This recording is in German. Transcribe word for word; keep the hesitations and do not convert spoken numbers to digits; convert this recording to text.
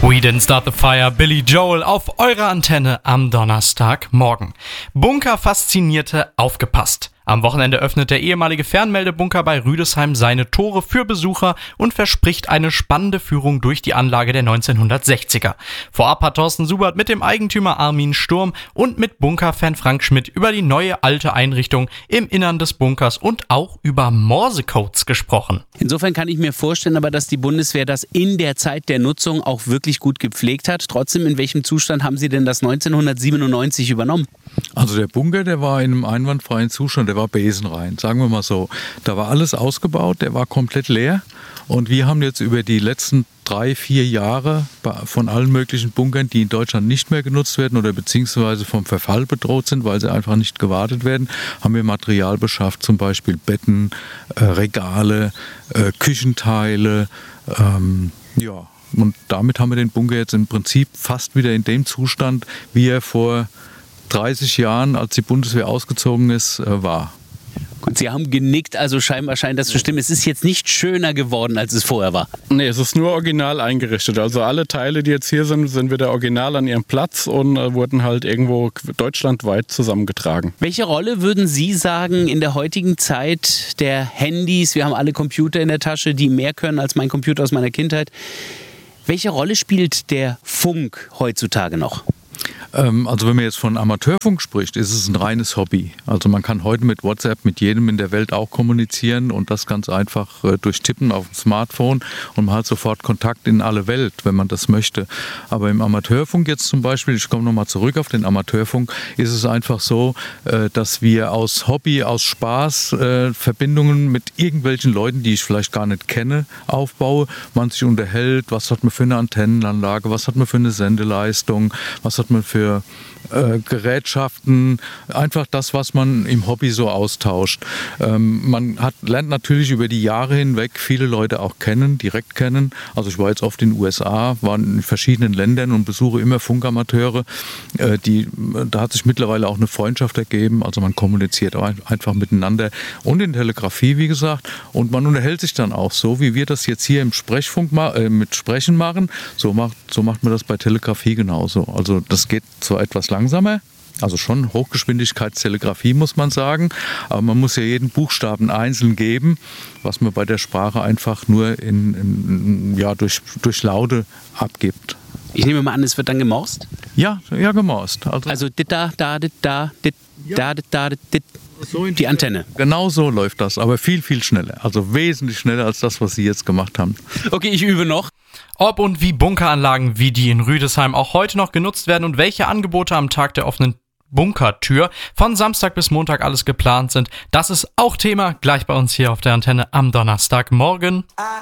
We Didn't Start the Fire, Billy Joel auf eurer Antenne am Donnerstagmorgen. Bunker faszinierte, aufgepasst. Am Wochenende öffnet der ehemalige Fernmeldebunker bei Rüdesheim seine Tore für Besucher und verspricht eine spannende Führung durch die Anlage der neunzehnhundertsechziger. Vorab hat Thorsten Subert mit dem Eigentümer Armin Sturm und mit Bunkerfan Frank Schmidt über die neue alte Einrichtung im Innern des Bunkers und auch über Morsecodes gesprochen. Insofern kann ich mir vorstellen, aber dass die Bundeswehr das in der Zeit der Nutzung auch wirklich gut gepflegt hat. Trotzdem, in welchem Zustand haben Sie denn das neunzehnhundertsiebenundneunzig übernommen? Also der Bunker, der war in einem einwandfreien Zustand, der war besenrein, sagen wir mal so. Da war alles ausgebaut, der war komplett leer und wir haben jetzt über die letzten drei, vier Jahre von allen möglichen Bunkern, die in Deutschland nicht mehr genutzt werden oder beziehungsweise vom Verfall bedroht sind, weil sie einfach nicht gewartet werden, haben wir Material beschafft, zum Beispiel Betten, äh, Regale, äh, Küchenteile, ähm, ja. Und damit haben wir den Bunker jetzt im Prinzip fast wieder in dem Zustand, wie er vor dreißig Jahren, als die Bundeswehr ausgezogen ist, war. Gut, Sie haben genickt, also scheinbar scheint das zu stimmen. Es ist jetzt nicht schöner geworden, als es vorher war. Nee, es ist nur original eingerichtet. Also alle Teile, die jetzt hier sind, sind wieder original an ihrem Platz und äh, wurden halt irgendwo deutschlandweit zusammengetragen. Welche Rolle würden Sie sagen in der heutigen Zeit der Handys? Wir haben alle Computer in der Tasche, die mehr können als mein Computer aus meiner Kindheit. Welche Rolle spielt der Funk heutzutage noch? Also wenn man jetzt von Amateurfunk spricht, ist es ein reines Hobby. Also man kann heute mit WhatsApp mit jedem in der Welt auch kommunizieren und das ganz einfach äh, durch Tippen auf dem Smartphone und man hat sofort Kontakt in alle Welt, wenn man das möchte. Aber im Amateurfunk jetzt zum Beispiel, ich komme nochmal zurück auf den Amateurfunk, ist es einfach so, äh, dass wir aus Hobby, aus Spaß äh, Verbindungen mit irgendwelchen Leuten, die ich vielleicht gar nicht kenne, aufbaue. Man sich unterhält, was hat man für eine Antennenanlage, was hat man für eine Sendeleistung, was hat man für Äh, Gerätschaften, einfach das, was man im Hobby so austauscht. Ähm, man hat, lernt natürlich über die Jahre hinweg viele Leute auch kennen, direkt kennen. Also ich war jetzt oft in den U S A, war in verschiedenen Ländern und besuche immer Funkamateure. Äh, die, da hat sich mittlerweile auch eine Freundschaft ergeben. Also man kommuniziert auch einfach miteinander und in Telegrafie, wie gesagt. Und man unterhält sich dann auch so, wie wir das jetzt hier im Sprechfunk ma- äh, mit Sprechen machen. So macht, so macht man das bei Telegrafie genauso. Also das geht zwar etwas langsamer, also schon Hochgeschwindigkeitstelegrafie muss man sagen, aber man muss ja jeden Buchstaben einzeln geben, was man bei der Sprache einfach nur in, in, ja, durch, durch Laute abgibt. Ich nehme mal an, es wird dann gemorst? Ja, ja gemorst. Also, also dit da, da, dit da, dit da, dit da, dit, so die Antenne. Genau so läuft das, aber viel, viel schneller. Also wesentlich schneller als das, was Sie jetzt gemacht haben. Okay, ich übe noch. Ob und wie Bunkeranlagen wie die in Rüdesheim auch heute noch genutzt werden und welche Angebote am Tag der offenen Bunkertür von Samstag bis Montag alles geplant sind, das ist auch Thema gleich bei uns hier auf der Antenne am Donnerstagmorgen. I